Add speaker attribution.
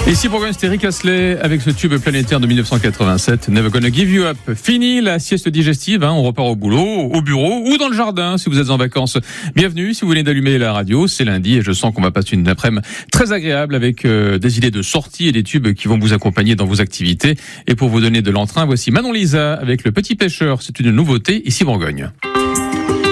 Speaker 1: Ici Bourgogne, c'était Rick Astley avec ce tube planétaire de 1987, Never Gonna Give You Up. Fini la sieste digestive, on repart au boulot, au bureau ou dans le jardin si vous êtes en vacances. Bienvenue si vous venez d'allumer la radio, c'est lundi et je sens qu'on va passer une après-midi très agréable avec des idées de sortie et des tubes qui vont vous accompagner dans vos activités. Et pour vous donner de l'entrain, voici Manon Lisa avec Le Petit Pêcheur, c'est une nouveauté ici Bourgogne.